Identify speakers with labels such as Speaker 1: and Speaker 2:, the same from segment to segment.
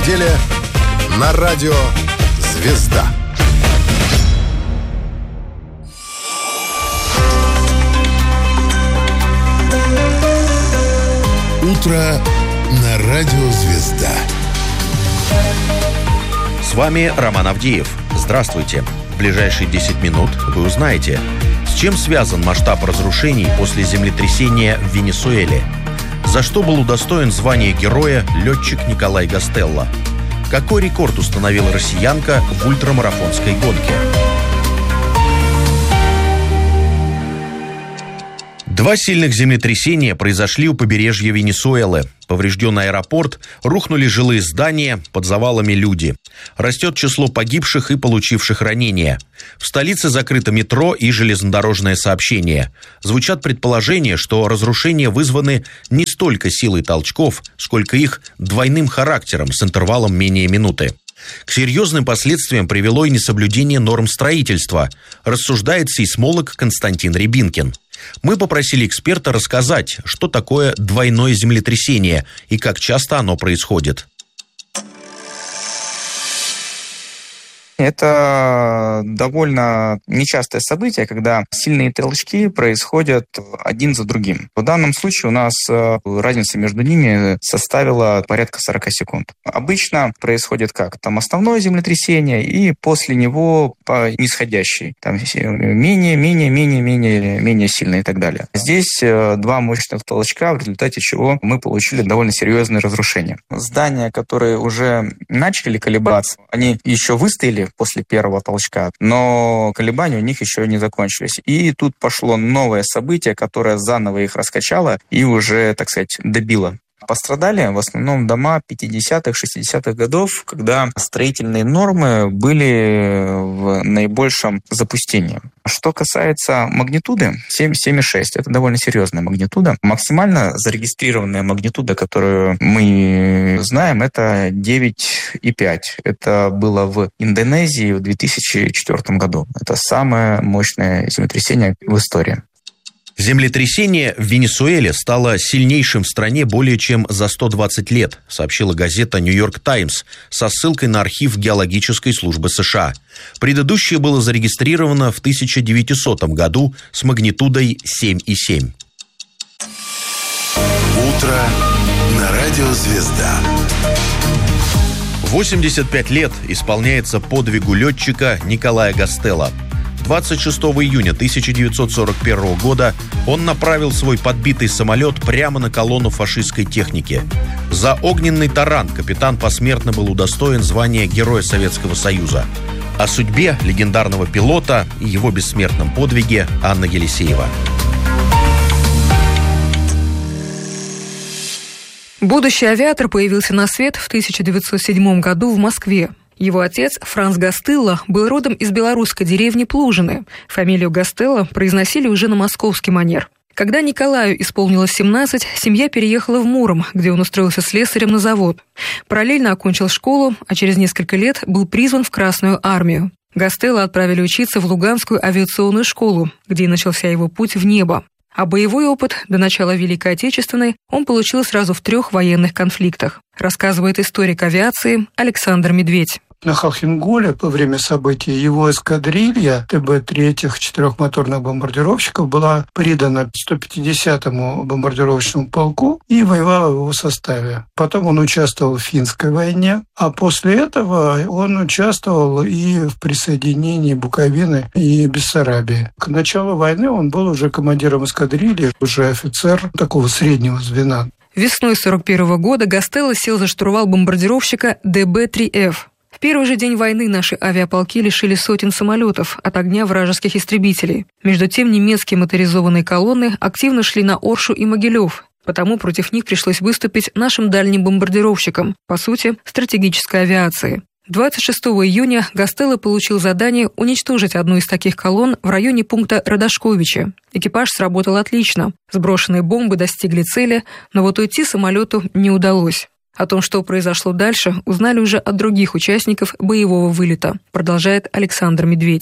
Speaker 1: неделе на радио «Звезда». Утро на радио «Звезда».
Speaker 2: С вами Роман Авдеев. Здравствуйте. В ближайшие 10 минут вы узнаете, с чем связан масштаб разрушений после землетрясения в Венесуэле, за что был удостоен звания героя летчик Николай Гастелло, какой рекорд установила россиянка в ультрамарафонской гонке. Два сильных землетрясения произошли у побережья Венесуэлы. Поврежден аэропорт, рухнули жилые здания, под завалами люди. Растет число погибших и получивших ранения. В столице закрыто метро и железнодорожное сообщение. Звучат предположения, что разрушения вызваны не столько силой толчков, сколько их двойным характером с интервалом менее минуты. К серьезным последствиям привело и несоблюдение норм строительства, рассуждает сейсмолог Константин Рябинкин. Мы попросили эксперта рассказать, что такое двойное землетрясение и как часто оно происходит.
Speaker 3: Это довольно нечастое событие, когда сильные толчки происходят один за другим. В данном случае у нас разница между ними составила порядка 40 секунд. Обычно происходит как? Там основное землетрясение и после него по нисходящей. Там менее сильные и так далее. Здесь два мощных толчка, в результате чего мы получили довольно серьезные разрушения. Здания, которые уже начали колебаться, они еще выстояли после первого толчка, но колебания у них еще не закончились. И тут пошло новое событие, которое заново их раскачало и уже, так сказать, добило. Пострадали в основном дома 50-х, 60-х годов, когда строительные нормы были в наибольшем запустении. Что касается магнитуды, 7,6 – это довольно серьезная магнитуда. Максимально зарегистрированная магнитуда, которую мы знаем, это 9,5. Это было в Индонезии в 2004 году. Это самое мощное землетрясение в истории.
Speaker 2: Землетрясение в Венесуэле стало сильнейшим в стране более чем за 120 лет, сообщила газета «Нью-Йорк Таймс» со ссылкой на архив геологической службы США. Предыдущее было зарегистрировано в 1900 году с магнитудой 7,7.
Speaker 1: Утро на радио «Звезда».
Speaker 2: 85 лет исполняется подвигу летчика Николая Гастелло. 26 июня 1941 года он направил свой подбитый самолет прямо на колонну фашистской техники. За огненный таран капитан посмертно был удостоен звания Героя Советского Союза. О судьбе легендарного пилота и его бессмертном подвиге Анна Елисеева.
Speaker 4: Будущий авиатор появился на свет в 1907 году в Москве. Его отец, Франц Гастелло, был родом из белорусской деревни Плужины. Фамилию Гастелло произносили уже на московский манер. Когда Николаю исполнилось 17, семья переехала в Муром, где он устроился слесарем на завод. Параллельно окончил школу, а через несколько лет был призван в Красную армию. Гастелло отправили учиться в Луганскую авиационную школу, где и начался его путь в небо. А боевой опыт до начала Великой Отечественной он получил сразу в 3 военных конфликтах, рассказывает историк авиации Александр Медведь.
Speaker 5: На Халхин-Голе во время событий его эскадрилья ТБ-3 4-моторных бомбардировщиков была придана 150-му бомбардировочному полку и воевала в его составе. Потом он участвовал в Финской войне, а после этого он участвовал и в присоединении Буковины и Бессарабии. К началу войны он был уже командиром эскадрильи, уже офицер такого среднего звена.
Speaker 4: Весной 1941 года Гастелло сел за штурвал бомбардировщика ДБ-3Ф. В первый же день войны наши авиаполки лишили сотен самолетов от огня вражеских истребителей. Между тем, немецкие моторизованные колонны активно шли на Оршу и Могилев. Потому против них пришлось выступить нашим дальним бомбардировщикам, по сути, стратегической авиации. 26 июня Гастелло получил задание уничтожить одну из таких колонн в районе пункта Радашковича. Экипаж сработал отлично. Сброшенные бомбы достигли цели, но вот уйти самолету не удалось. О том, что произошло дальше, узнали уже от других участников боевого вылета, продолжает Александр Медведь.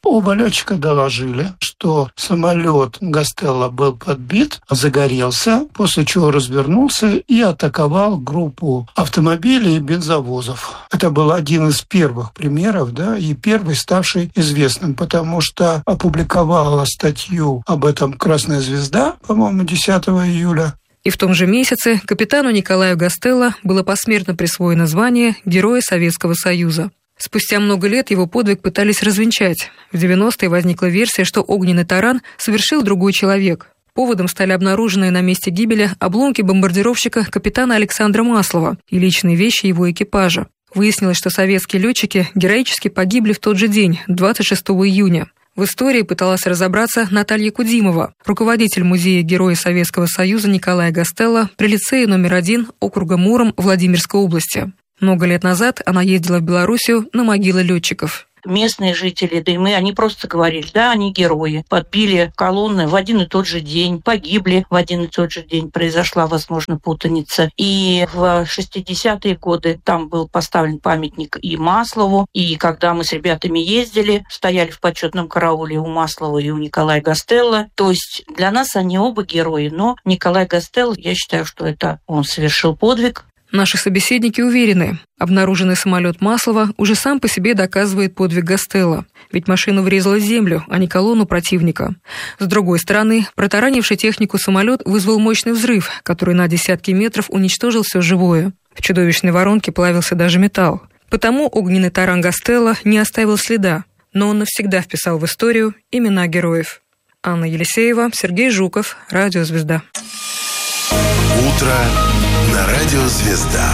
Speaker 5: Оба летчика доложили, что самолет Гастелло был подбит, загорелся, после чего развернулся и атаковал группу автомобилей и бензовозов. Это был один из первых примеров, и первый, ставший известным, потому что опубликовала статью об этом «Красная звезда», по-моему, 10 июля.
Speaker 4: И в том же месяце капитану Николаю Гастелло было посмертно присвоено звание Героя Советского Союза. Спустя много лет его подвиг пытались развенчать. В 90-е возникла версия, что огненный таран совершил другой человек. Поводом стали обнаруженные на месте гибели обломки бомбардировщика капитана Александра Маслова и личные вещи его экипажа. Выяснилось, что советские летчики героически погибли в тот же день, 26 июня. В истории пыталась разобраться Наталья Кудимова, руководитель музея Героя Советского Союза Николая Гастелло при лицее номер 1 округа Муром Владимирской области. Много лет назад она ездила в Белоруссию на могилы летчиков.
Speaker 6: Местные жители, да и мы, они просто говорили, да, они герои. Подбили колонны в один и тот же день, погибли в один и тот же день. Произошла, возможно, путаница. И в 60-е годы там был поставлен памятник и Маслову. И когда мы с ребятами ездили, стояли в почетном карауле у Маслова и у Николая Гастелло. То есть для нас они оба герои. Но Николай Гастелло, я считаю, что это он совершил подвиг.
Speaker 4: Наши собеседники уверены, обнаруженный самолет Маслова уже сам по себе доказывает подвиг Гастелло, ведь машина врезала в землю, а не колонну противника. С другой стороны, протаранивший технику самолет вызвал мощный взрыв, который на десятки метров уничтожил все живое. В чудовищной воронке плавился даже металл. Потому огненный таран Гастелло не оставил следа, но он навсегда вписал в историю имена героев. Анна Елисеева, Сергей Жуков, Радио Звезда.
Speaker 1: Утро на Радио Звезда.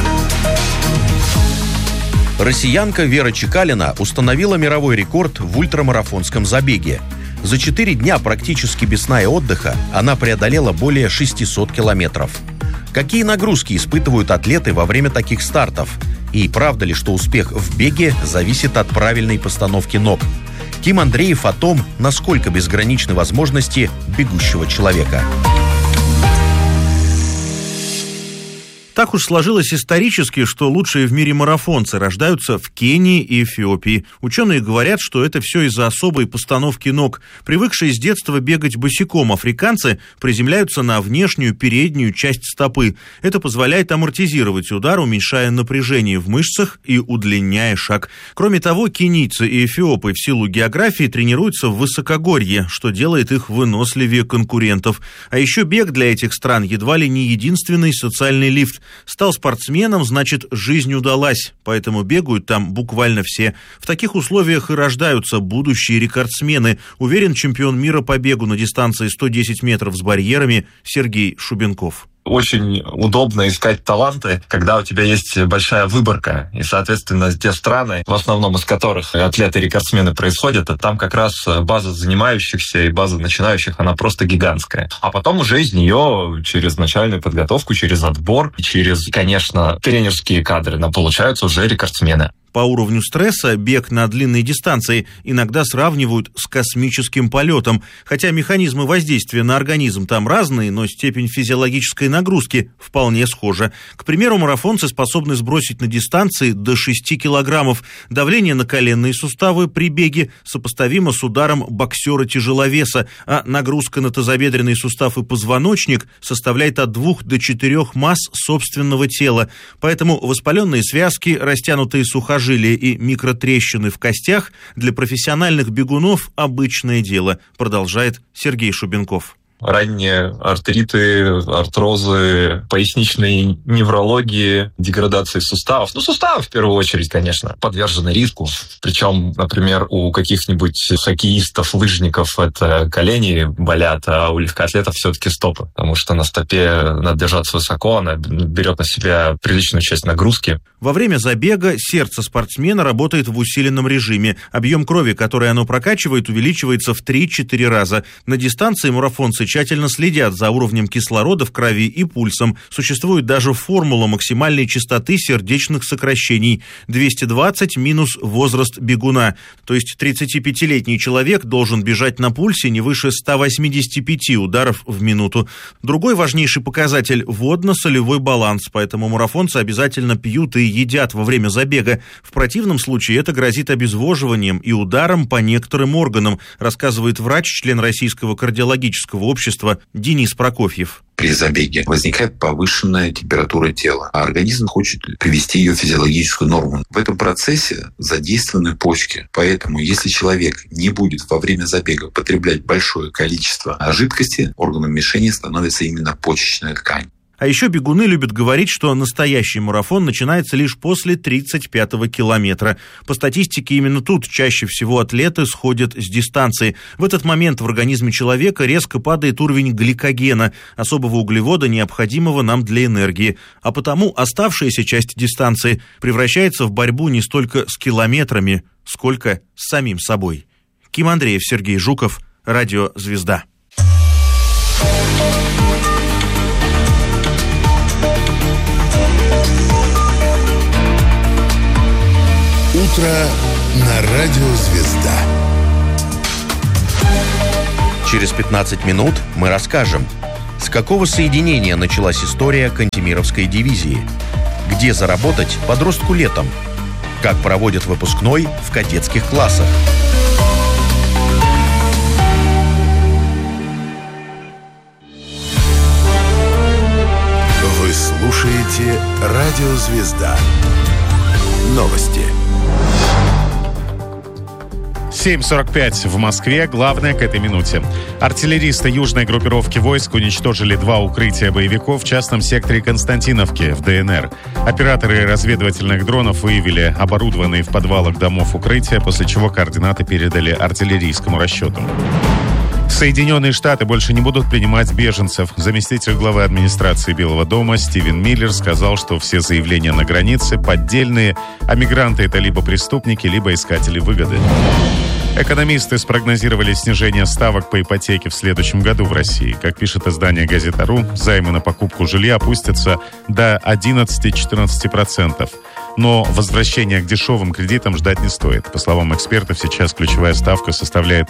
Speaker 2: Россиянка Вера Чекалина установила мировой рекорд в ультрамарафонском забеге. За 4 дня практически без сна и отдыха она преодолела более 600 километров. Какие нагрузки испытывают атлеты во время таких стартов? И правда ли, что успех в беге зависит от правильной постановки ног? Ким Андреев о том, насколько безграничны возможности бегущего человека.
Speaker 7: Так уж сложилось исторически, что лучшие в мире марафонцы рождаются в Кении и Эфиопии. Ученые говорят, что это все из-за особой постановки ног. Привыкшие с детства бегать босиком африканцы приземляются на внешнюю переднюю часть стопы. Это позволяет амортизировать удар, уменьшая напряжение в мышцах и удлиняя шаг. Кроме того, кенийцы и эфиопы в силу географии тренируются в высокогорье, что делает их выносливее конкурентов. А еще бег для этих стран едва ли не единственный социальный лифт. Стал спортсменом, значит, жизнь удалась, поэтому бегают там буквально все. В таких условиях и рождаются будущие рекордсмены, уверен чемпион мира по бегу на дистанции 110 метров с барьерами Сергей Шубенков.
Speaker 8: Очень удобно искать таланты, когда у тебя есть большая выборка. И, соответственно, те страны, в основном из которых атлеты-рекордсмены происходят, там как раз база занимающихся и база начинающих, она просто гигантская. А потом уже из нее через начальную подготовку, через отбор, через, конечно, тренерские кадры, получаются уже рекордсмены.
Speaker 7: По уровню стресса бег на длинной дистанции иногда сравнивают с космическим полетом, хотя механизмы воздействия на организм там разные, но степень физиологической нагрузки вполне схожа. К примеру, марафонцы способны сбросить на дистанции до 6 килограммов. Давление на коленные суставы при беге сопоставимо с ударом боксера-тяжеловеса, а нагрузка на тазобедренный сустав и позвоночник составляет от 2 до 4 масс собственного тела. Поэтому воспаленные связки, растянутые сухожилия и микротрещины в костях для профессиональных бегунов обычное дело, продолжает Сергей Шубенков.
Speaker 8: Ранние артриты, артрозы, поясничные неврологии, деградации суставов. Суставы в первую очередь, конечно, подвержены риску. Причем, например, у каких-нибудь хоккеистов, лыжников это колени болят, а у легкоатлетов все-таки стопы. Потому что на стопе надо держаться высоко, она берет на себя приличную часть нагрузки.
Speaker 7: Во время забега сердце спортсмена работает в усиленном режиме. Объем крови, который оно прокачивает, увеличивается в 3-4 раза. На дистанции марафонцы тщательно следят за уровнем кислорода в крови и пульсом. Существует даже формула максимальной частоты сердечных сокращений – 220 минус возраст бегуна. То есть 35-летний человек должен бежать на пульсе не выше 185 ударов в минуту. Другой важнейший показатель – водно-солевой баланс, поэтому марафонцы обязательно пьют и едят во время забега. В противном случае это грозит обезвоживанием и ударом по некоторым органам, рассказывает врач, член Российского кардиологического общества Денис Прокофьев.
Speaker 9: При забеге возникает повышенная температура тела, а организм хочет привести ее в физиологическую норму. В этом процессе задействованы почки. Поэтому, если человек не будет во время забега потреблять большое количество жидкости, органом мишени становится именно почечная ткань.
Speaker 7: А еще бегуны любят говорить, что настоящий марафон начинается лишь после 35-го километра. По статистике, именно тут чаще всего атлеты сходят с дистанции. В этот момент в организме человека резко падает уровень гликогена, особого углевода, необходимого нам для энергии. А потому оставшаяся часть дистанции превращается в борьбу не столько с километрами, сколько с самим собой. Ким Андреев, Сергей Жуков, Радио «Звезда».
Speaker 1: Утро на радио «Звезда».
Speaker 2: Через 15 минут мы расскажем, с какого соединения началась история Кантемировской дивизии, где заработать подростку летом, как проводят выпускной в кадетских классах.
Speaker 1: Вы слушаете радио «Звезда». Новости.
Speaker 10: 7:45 в Москве. Главное к этой минуте. Артиллеристы южной группировки войск уничтожили 2 укрытия боевиков в частном секторе Константиновки в ДНР. Операторы разведывательных дронов выявили оборудованные в подвалах домов укрытия, после чего координаты передали артиллерийскому расчету. Соединенные Штаты больше не будут принимать беженцев. Заместитель главы администрации Белого дома Стивен Миллер сказал, что все заявления на границе поддельные, а мигранты — это либо преступники, либо искатели выгоды. Экономисты спрогнозировали снижение ставок по ипотеке в следующем году в России. Как пишет издание «Газета.ру», займы на покупку жилья опустятся до 11-14%. Но возвращения к дешевым кредитам ждать не стоит. По словам экспертов, сейчас ключевая ставка составляет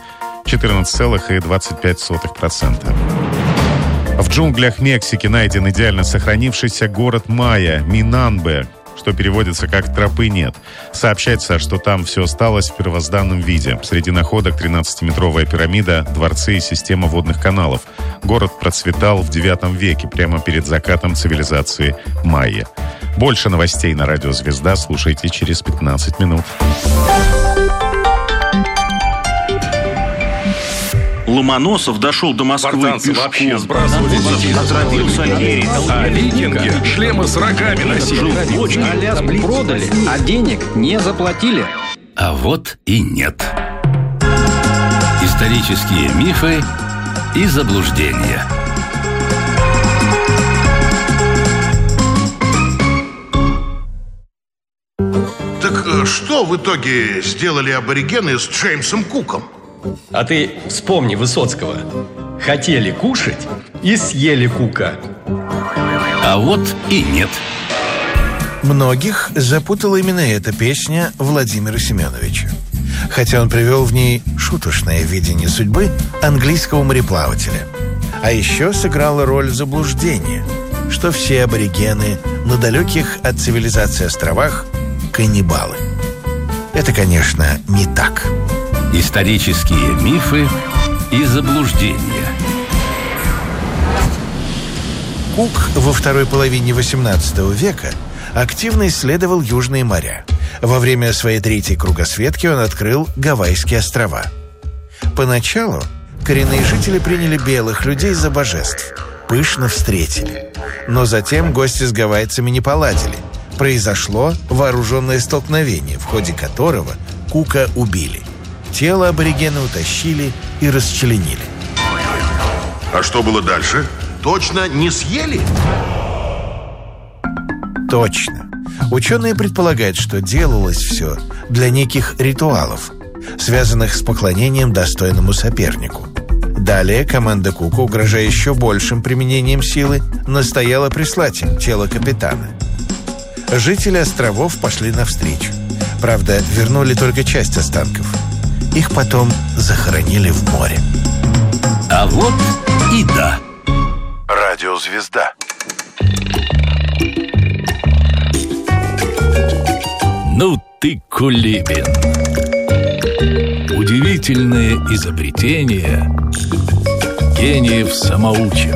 Speaker 10: 14,25%. В джунглях Мексики найден идеально сохранившийся город майя Минанбе, что переводится как «тропы нет». Сообщается, что там все осталось в первозданном виде. Среди находок 13-метровая пирамида, дворцы и система водных каналов. Город процветал в IX веке, прямо перед закатом цивилизации майя. Больше новостей на радио «Звезда» слушайте через 15 минут.
Speaker 7: Ломоносов дошел до Москвы пешком. Отравился Альгерий.
Speaker 11: А викинги шлемы с рогами носили.
Speaker 12: Аляску продали, а денег не заплатили.
Speaker 13: А вот и нет. Исторические мифы и заблуждения.
Speaker 14: Так что в итоге сделали аборигены с Джеймсом Куком?
Speaker 12: А ты вспомни Высоцкого. Хотели кушать и съели Кука.
Speaker 13: А вот и нет.
Speaker 15: Многих запутала именно эта песня Владимира Семеновича. Хотя он привел в ней шуточное видение судьбы английского мореплавателя. А еще сыграла роль заблуждения, что все аборигены на далеких от цивилизации островах – каннибалы. Это, конечно, не так.
Speaker 13: Исторические мифы и заблуждения.
Speaker 15: Кук во второй половине XVIII века активно исследовал южные моря. Во время своей 3-й кругосветки он открыл Гавайские острова. Поначалу коренные жители приняли белых людей за божеств, пышно встретили. Но затем гости с гавайцами не поладили. Произошло вооруженное столкновение, в ходе которого Кука убили. Тело аборигена утащили и расчленили.
Speaker 14: А что было дальше? Точно не съели?
Speaker 15: Точно. Ученые предполагают, что делалось все для неких ритуалов, связанных с поклонением достойному сопернику. Далее команда Кука, угрожая еще большим применением силы, настояла прислать им тело капитана. Жители островов пошли навстречу. Правда, вернули только часть останков. Их потом захоронили в море.
Speaker 13: А вот и да.
Speaker 1: Радиозвезда.
Speaker 13: Ну ты Кулибин. Удивительное изобретение гениев-самоучек.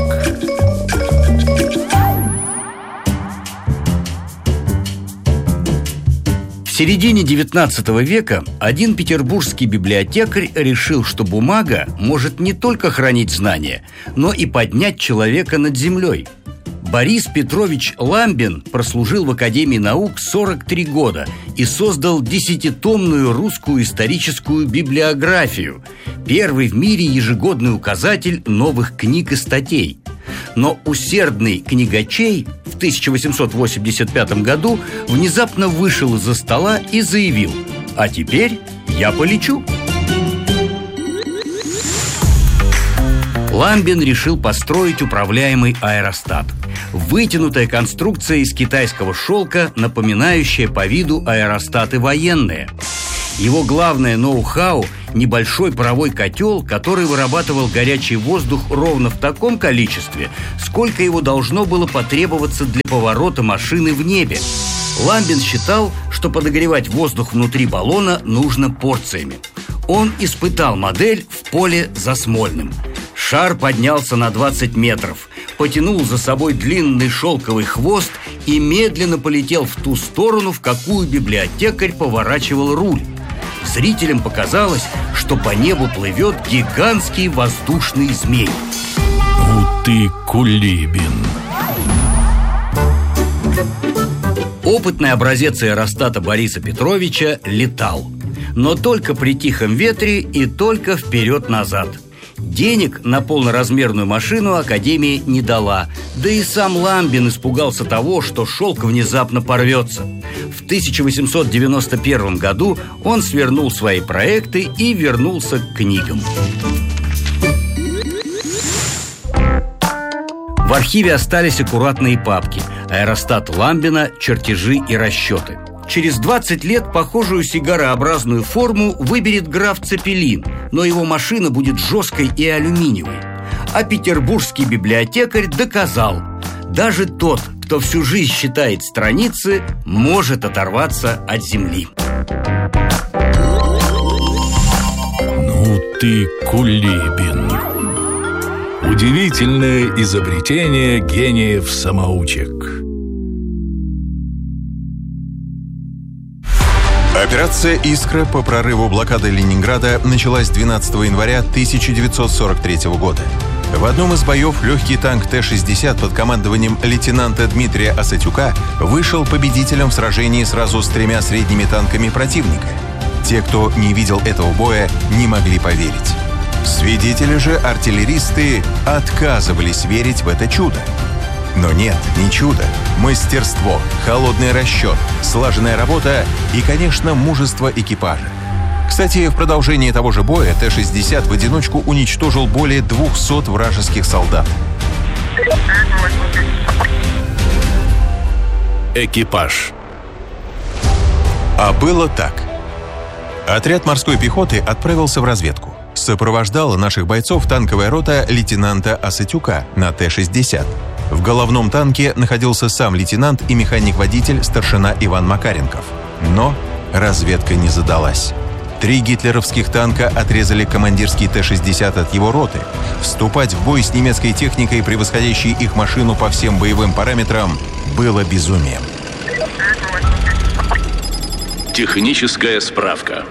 Speaker 13: В середине XIX века один петербургский библиотекарь решил, что бумага может не только хранить знания, но и поднять человека над землей. Борис Петрович Ламбин прослужил в Академии наук 43 года и создал 10-томную русскую историческую библиографию, первый в мире ежегодный указатель новых книг и статей. Но усердный книгачей в 1885 году внезапно вышел из-за стола и заявил: «А теперь я полечу». Ламбин решил построить управляемый аэростат. Вытянутая конструкция из китайского шелка, напоминающая по виду аэростаты военные. Его главное ноу-хау – небольшой паровой котел, который вырабатывал горячий воздух ровно в таком количестве, сколько его должно было потребоваться для поворота машины в небе. Ламбин считал, что подогревать воздух внутри баллона нужно порциями. Он испытал модель в поле за Смольным. Шар поднялся на 20 метров, потянул за собой длинный шелковый хвост и медленно полетел в ту сторону, в какую библиотекарь поворачивал руль. Зрителям показалось, что по небу плывет гигантский воздушный змей. Ну ты Кулибин.
Speaker 12: Опытный образец аэростата Бориса Петровича летал. Но только при тихом ветре и только вперед-назад. Денег на полноразмерную машину Академия не дала. Да и сам Ламбин испугался того, что шелк внезапно порвется. В 1891 году он свернул свои проекты и вернулся к книгам. В архиве остались аккуратные папки: аэростат Ламбина, чертежи и расчеты. Через 20 лет похожую сигарообразную форму выберет граф Цепелин, но его машина будет жесткой и алюминиевой. А петербургский библиотекарь доказал: даже тот, кто всю жизнь считает страницы, может оторваться от земли.
Speaker 13: Ну ты Кулибин. Удивительное изобретение гениев-самоучек.
Speaker 16: Операция «Искра» по прорыву блокады Ленинграда началась 12 января 1943 года. В одном из боев легкий танк Т-60 под командованием лейтенанта Дмитрия Осатюка вышел победителем в сражении сразу с 3 средними танками противника. Те, кто не видел этого боя, не могли поверить. Свидетели же, артиллеристы, отказывались верить в это чудо. Но нет, не чудо. Мастерство, холодный расчет, слаженная работа и, конечно, мужество экипажа. Кстати, в продолжении того же боя Т-60 в одиночку уничтожил более 200 вражеских солдат.
Speaker 13: Экипаж.
Speaker 16: А было так. Отряд морской пехоты отправился в разведку. Сопровождала наших бойцов танковая рота лейтенанта Осатюка на Т-60. В головном танке находился сам лейтенант и механик-водитель старшина Иван Макаренков. Но разведка не задалась. 3 гитлеровских танка отрезали командирский Т-60 от его роты. Вступать в бой с немецкой техникой, превосходящей их машину по всем боевым параметрам, было безумием.
Speaker 13: Техническая справка.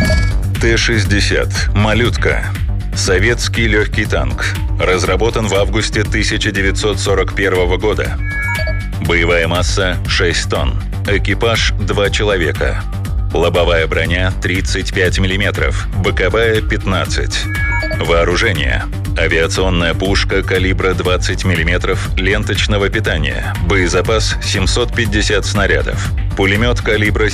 Speaker 17: Т-60 «Малютка». Советский легкий танк. Разработан в августе 1941 года. Боевая масса 6 тонн. Экипаж 2 человека. Лобовая броня 35 мм, боковая 15. Вооружение. Авиационная пушка калибра 20 мм ленточного питания. Боезапас 750 снарядов. Пулемет калибра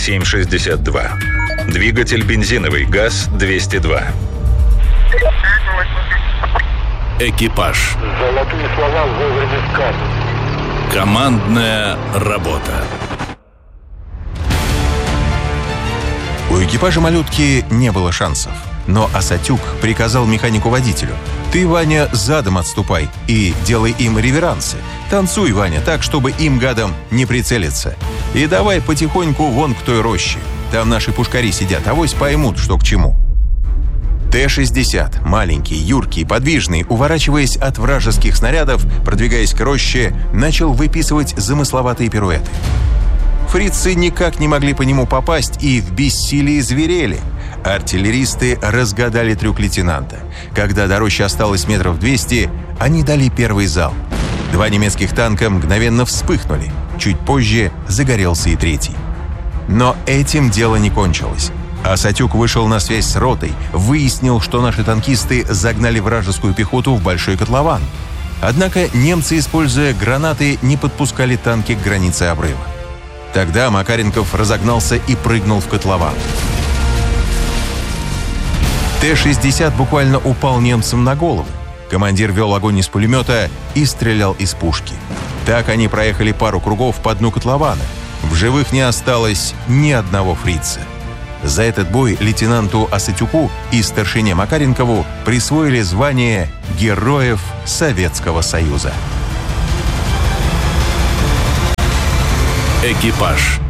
Speaker 17: 7,62. Двигатель бензиновый, ГАЗ-202.
Speaker 11: Экипаж.
Speaker 18: Золотые слова вовремя сказаны.
Speaker 11: Командная работа.
Speaker 16: У экипажа «Малютки» не было шансов. Но Асатюк приказал механику-водителю: «Ты, Ваня, задом отступай и делай им реверансы. Танцуй, Ваня, так, чтобы им, гадам, не прицелиться. И давай потихоньку вон к той роще. Там наши пушкари сидят, авось поймут, что к чему». Т-60, маленький, юркий, подвижный, уворачиваясь от вражеских снарядов, продвигаясь к роще, начал выписывать замысловатые пируэты. Фрицы никак не могли по нему попасть и в бессилии зверели. Артиллеристы разгадали трюк лейтенанта. Когда до рощи осталось метров 200, они дали первый залп. 2 немецких танка мгновенно вспыхнули. Чуть позже загорелся и третий. Но этим дело не кончилось. Асатюк вышел на связь с ротой, выяснил, что наши танкисты загнали вражескую пехоту в большой котлован. Однако немцы, используя гранаты, не подпускали танки к границе обрыва. Тогда Макаренков разогнался и прыгнул в котлован. Т-60 буквально упал немцам на голову. Командир вел огонь из пулемета и стрелял из пушки. Так они проехали пару кругов по дну котлована. В живых не осталось ни одного фрица. За этот бой лейтенанту Асатюку и старшине Макаренкову присвоили звание Героев Советского Союза.
Speaker 11: Экипаж.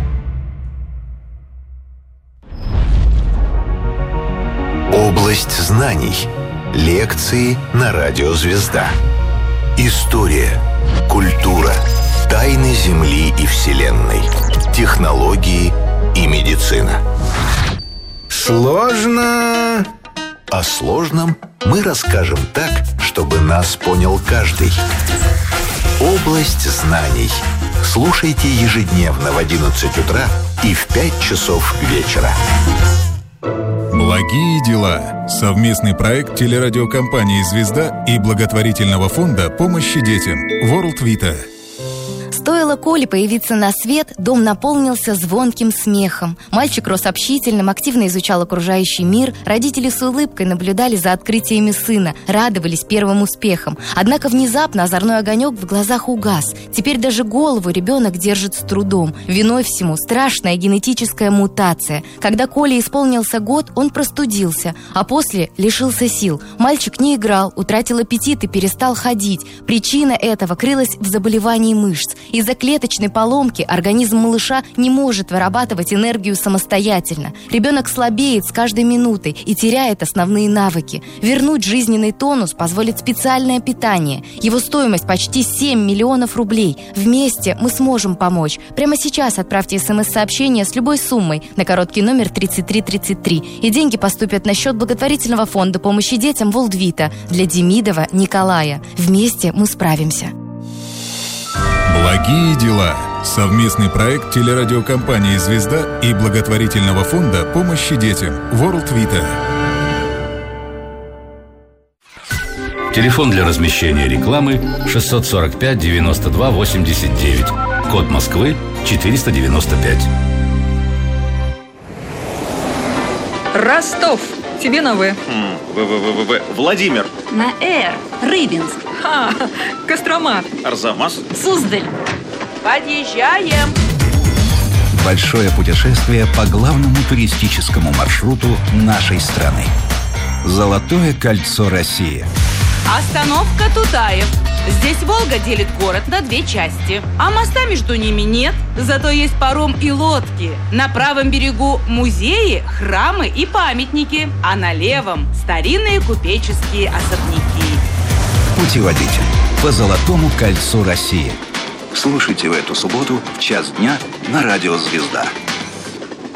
Speaker 15: Область знаний. Лекции на радио «Звезда». История, культура, тайны Земли и Вселенной, технологии и медицина. Сложно. О сложном мы расскажем так, чтобы нас понял каждый. Область знаний. Слушайте ежедневно в 11 утра и в 5 часов вечера.
Speaker 19: Благие дела. Совместный проект телерадиокомпании «Звезда» и благотворительного фонда помощи детям World Vita.
Speaker 20: Стоило Коле появиться на свет, дом наполнился звонким смехом. Мальчик рос общительным, активно изучал окружающий мир. Родители с улыбкой наблюдали за открытиями сына, радовались первым успехам. Однако внезапно озорной огонек в глазах угас. Теперь даже голову ребенок держит с трудом. Виной всему страшная генетическая мутация. Когда Коле исполнился год, он простудился, а после лишился сил. Мальчик не играл, утратил аппетит и перестал ходить. Причина этого крылась в заболевании мышц. Из-за клеточной поломки организм малыша не может вырабатывать энергию самостоятельно. Ребенок слабеет с каждой минутой и теряет основные навыки. Вернуть жизненный тонус позволит специальное питание. Его стоимость почти 7 миллионов рублей. Вместе мы сможем помочь. Прямо сейчас отправьте СМС-сообщение с любой суммой на короткий номер 3333. И деньги поступят на счет благотворительного фонда помощи детям World Vita для Демидова Николая. Вместе мы справимся.
Speaker 19: Благие дела. Совместный проект телерадиокомпании «Звезда» и благотворительного фонда помощи детям World Vita.
Speaker 13: Телефон для размещения рекламы 645 92 89. Код Москвы 495.
Speaker 4: Ростов. Тебе на В.
Speaker 21: Владимир.
Speaker 22: На Р. Рыбинск.
Speaker 4: Кострома.
Speaker 21: Арзамас.
Speaker 22: Суздаль. Подъезжаем.
Speaker 23: Большое путешествие по главному туристическому маршруту нашей страны. Золотое кольцо России.
Speaker 22: Остановка Тутаев. Здесь Волга делит город на 2 части, а моста между ними нет. Зато есть паром и лодки. На правом берегу музеи, храмы и памятники, а на левом старинные купеческие особняки.
Speaker 23: Путеводитель по Золотому кольцу России. Слушайте в эту субботу в 1:00 на радио «Звезда».